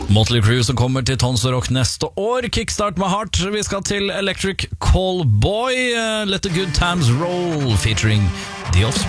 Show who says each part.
Speaker 1: Motley Crue som kommer til Tons og Rock neste år. Kickstart med Heart. Vi skal til Electric Callboy. Let the good times roll featuring The Offspring.